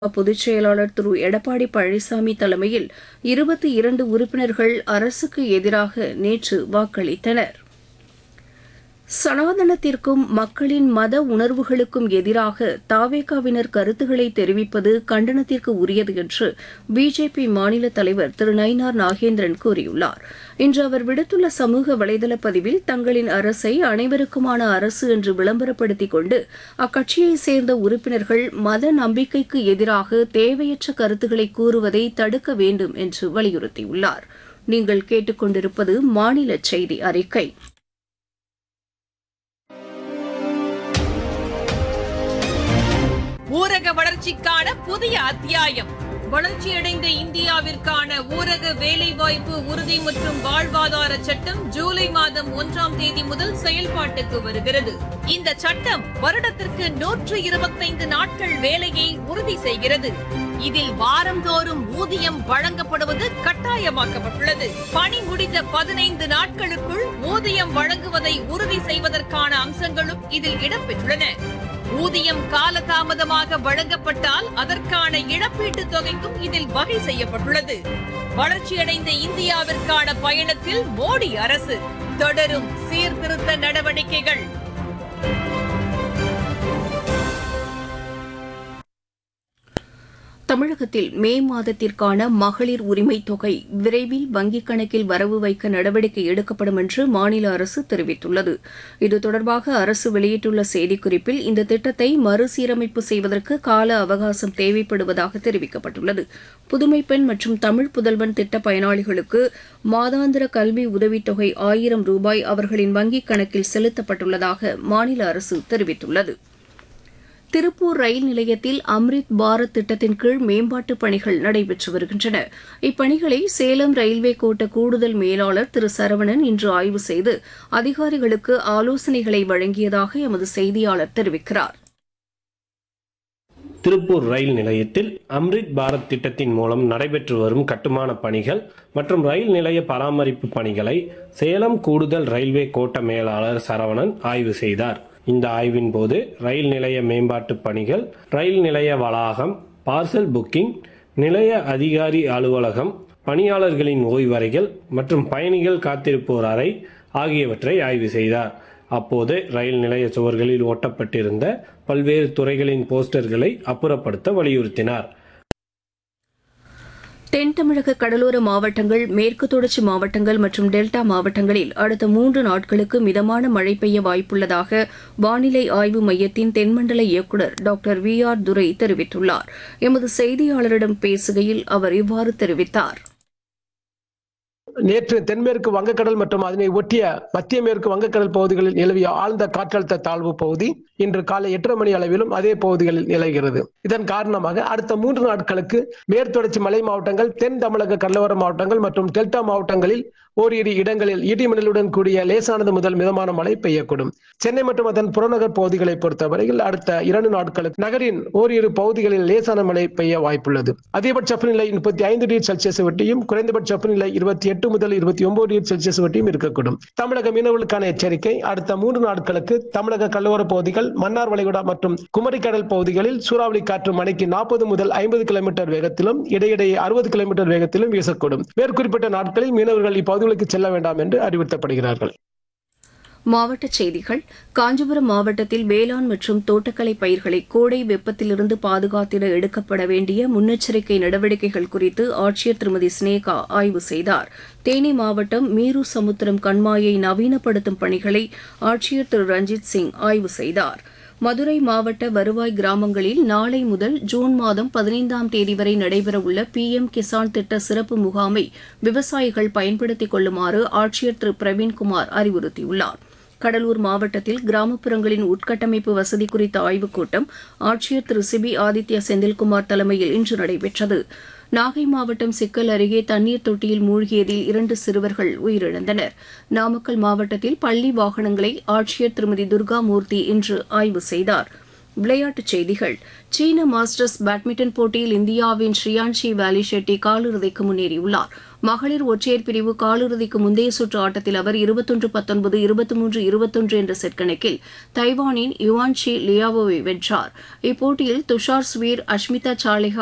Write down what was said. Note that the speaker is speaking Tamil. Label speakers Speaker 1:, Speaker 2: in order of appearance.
Speaker 1: பொதுச் செயலாளர் திரு எடப்பாடி பழனிசாமி தலைமையில் 22 உறுப்பினர்கள் அரசுக்கு எதிராக நேற்று வாக்களித்தனர். சனாதனத்திற்கும் மக்களின் மத உணர்வுகளுக்கும் எதிராக தாவேகாவினர் கருத்துக்களை தெரிவிப்பது கண்டனத்திற்கு உரியது என்று பிஜேபி மாநில தலைவர் திரு நயினார் நாகேந்திரன் கூறியுள்ளார். இன்று அவர் விடுத்துள்ள சமூக வலைதள பதிவில் தங்களின் அரசை அனைவருக்குமான அரசு என்று விளம்பரப்படுத்திக் கொண்டு அக்கட்சியைச் சேர்ந்த உறுப்பினர்கள் மத நம்பிக்கைக்கு எதிராக தேவையற்ற கருத்துக்களை கூறுவதை தடுக்க வேண்டும் என்று வலியுறுத்தியுள்ளார். நீங்கள் கேட்டுக்கொண்டிருப்பது மாநில செய்தி அறிக்கை.
Speaker 2: ஊரக வளர்ச்சிக்கான புதிய அத்தியாயம். வளர்ச்சியடைந்த இந்தியாவிற்கான ஊரக வேலைவாய்ப்பு உறுதி மற்றும் வாழ்வாதார சட்டம் ஜூலை மாதம் 1ஆம் தேதி முதல் செயல்பாட்டுக்கு வருகிறது. இந்த சட்டம் வருடத்திற்கு 125 நாட்கள் வேலையை உறுதி செய்கிறது. இதில் வாரந்தோறும் ஊதியம் வழங்கப்படுவது கட்டாயமாக்கப்பட்டுள்ளது. பணி முடிந்த 15 நாட்களுக்குள் ஊதியம் வழங்குவதை உறுதி செய்வதற்கான அம்சங்களும் இதில் இடம்பெற்றுள்ளன. ஊதியம் காலதாமதமாக வழங்கப்பட்டால் அதற்கான இழப்பீட்டுத் தொகைக்கும் இதில் வகை செய்யப்பட்டுள்ளது. வளர்ச்சியடைந்த இந்தியாவிற்கான பயணத்தில் மோடி அரசு தொடரும் சீர்திருத்த நடவடிக்கைகள்.
Speaker 1: தமிழகத்தில் மே மாதத்திற்கான மகளிர் உரிமைத் தொகை விரைவில் வங்கிக் கணக்கில் வரவு வைக்க நடவடிக்கை எடுக்கப்படும் என்று மாநில அரசு தெரிவித்துள்ளது. இது தொடர்பாக அரசு வெளியிட்டுள்ள செய்திக்குறிப்பில் இந்த திட்டத்தை மறுசீரமைப்பு செய்வதற்கு கால அவகாசம் தேவைப்படுவதாக தெரிவிக்கப்பட்டுள்ளது. புதுமை பெண் மற்றும் தமிழ் புதல்வன் திட்ட பயனாளிகளுக்கு மாதாந்திர கல்வி உதவித்தொகை 1000 ரூபாய் அவர்களின் வங்கிக் கணக்கில் செலுத்தப்பட்டுள்ளதாக மாநில அரசு தெரிவித்துள்ளது. திருப்பூர் ரயில் நிலையத்தில் அம்ரித் பாரத் திட்டத்தின் கீழ் மேம்பாட்டுப் பணிகள் நடைபெற்று வருகின்றன. இப்பணிகளை சேலம் ரயில்வே கோட்ட கூடுதல் மேலாளர் திரு சரவணன் இன்று ஆய்வு செய்து அதிகாரிகளுக்கு ஆலோசனைகளை வழங்கியதாக எமது செய்தியாளர் தெரிவிக்கிறார்.
Speaker 3: திருப்பூர் ரயில் நிலையத்தில் அம்ரித் பாரத் திட்டத்தின் மூலம் நடைபெற்று வரும் கட்டுமான பணிகள் மற்றும் ரயில் நிலைய பராமரிப்பு பணிகளை சேலம் கூடுதல் ரயில்வே கோட்ட மேலாளர் சரவணன் ஆய்வு செய்தார். இந்த ஆய்வின் போது ரயில் நிலைய மேம்பாட்டு பணிகள், ரயில் நிலைய வளாகம், பார்சல் புக்கிங், நிலைய அதிகாரி அலுவலகம், பணியாளர்களின் ஓய்வறைகள் மற்றும் பயணிகள் காத்திருப்போர் அறை ஆகியவற்றை ஆய்வு செய்தார். அப்போது ரயில் நிலைய சுவர்களில் ஒட்டப்பட்டிருந்த பல்வேறு துறைகளின் போஸ்டர்களை அப்புறப்படுத்த வலியுறுத்தினார்.
Speaker 1: தென் தமிழக கடலோர மாவட்டங்கள், மேற்கு தொடர்ச்சி மாவட்டங்கள் மற்றும் டெல்டா மாவட்டங்களில் அடுத்த 3 நாட்களுக்கு மிதமான மழை பெய்ய வாய்ப்புள்ளதாக வானிலை ஆய்வு மையத்தின் தென்மண்டல இயக்குநர் டாக்டர் VR துரை தெரிவித்துள்ளார். எமது செய்தியாளரிடம் பேசுகையில் அவர் இவ்வாறு தெரிவித்தார்.
Speaker 4: நேற்று தென்மேற்கு வங்கக்கடல் மற்றும் அதனை ஒட்டிய மத்திய மேற்கு வங்கக்கடல் பகுதிகளில் நிலவிய ஆழ்ந்த காற்றழுத்த தாழ்வு பகுதி இன்று காலை 8:30 மணி அளவிலும் அதே பகுதிகளில் நிலவுகிறது. இதன் காரணமாக அடுத்த 3 நாட்களுக்கு மேற்தொடர்ச்சி மலை மாவட்டங்கள், தென் தமிழக கடலோர மாவட்டங்கள் மற்றும் டெல்டா மாவட்டங்களில் ஓரிரு இடங்களில் இடிமின்னலுடன் கூடிய லேசானது முதல் மிதமான மழை பெய்யக்கூடும். சென்னை மற்றும் அதன் புறநகர் பகுதிகளை பொறுத்தவரையில் அடுத்த 2 நாட்களுக்கு நகரின் ஓரிரு பகுதிகளில் லேசான மழை பெய்ய வாய்ப்புள்ளது. அதிகபட்ச வெப்பநிலை 35 டிகிரி செல்சியஸ் வட்டியும் குறைந்தபட்ச வெப்பநிலை 28 முதல் 29 டிகிரி செல்சியஸ் வட்டியும் இருக்கக்கூடும். தமிழக மீனவர்களுக்கான எச்சரிக்கை. அடுத்த 3 நாட்களுக்கு தமிழக கடலோர பகுதிகள், மன்னார் வளைகுடா மற்றும் குமரிக்கடல் பகுதிகளில் சூறாவளி காற்று மணிக்கு 40 முதல் 50 கிலோமீட்டர் வேகத்திலும் இடையிடையே 60 கிலோமீட்டர் வேகத்திலும் வீசக்கூடும். மேற்குறிப்பிட்ட நாட்களில் மீனவர்கள் இப்பகுதிகளுக்கு செல்ல வேண்டாம் என்று அறிவுறுத்தப்படுகிறார்கள்.
Speaker 1: மாவட்டச் செய்திகள். காஞ்சிபுரம் மாவட்டத்தில் வேளாண் மற்றும் தோட்டக்கலை பயிர்களை கோடை வெப்பத்திலிருந்து பாதுகாத்திட எடுக்கப்பட வேண்டிய முன்னெச்சரிக்கை நடவடிக்கைகள் குறித்து ஆட்சியர் திருமதி ஸ்னேகா ஆய்வு செய்தார். தேனி மாவட்டம் மீரு சமுத்திரம் கண்மாயை நவீனப்படுத்தும் பணிகளை ஆட்சியர் திரு ரஞ்சித் சிங் ஆய்வு செய்தார். மதுரை மாவட்ட வருவாய் கிராமங்களில் நாளை முதல் ஜூன் மாதம் 15ஆம் தேதி வரை நடைபெறவுள்ள PM கிசான் திட்ட சிறப்பு முகாமை விவசாயிகள் பயன்படுத்திக் கொள்ளுமாறு ஆட்சியர் திரு பிரவீன்குமார் அறிவுறுத்தியுள்ளார். கடலூர் மாவட்டத்தில் கிராமப்புறங்களின் உட்கட்டமைப்பு வசதி குறித்த ஆய்வுக் கூட்டம் ஆட்சியர் திரு சிபி ஆதித்யா செந்தில்குமார் தலைமையில் இன்று நடைபெற்றது. நாகை மாவட்டம் சிக்கல் அருகே தண்ணீர் தொட்டியில் மூழ்கியதில் 2 சிறுவர்கள் உயிரிழந்தனர். நாமக்கல் மாவட்டத்தில் பள்ளி வாகனங்களை ஆட்சியர் திருமதி துர்காமூர்த்தி இன்று ஆய்வு செய்தார். விளையாட்டுச் செய்திகள் சீன மாஸ்டர்ஸ் பேட்மிண்டன் போட்டியில் இந்தியாவின் ஸ்ரீயான்ஷி வேலி ஷெட்டி காலிறுதிக்கு முன்னேறியுள்ளார். மகளிர் ஒற்றையர் பிரிவு காலிறுதிக்கு முந்தைய சுற்று ஆட்டத்தில் அவர் 21-19, 23-21 என்ற செட் கணக்கில் தைவானின் யுவான்ஷி லியாவோவை வென்றார். இப்போட்டியில் துஷார் ஸ்வீர், அஷ்மிதா சாலிஹா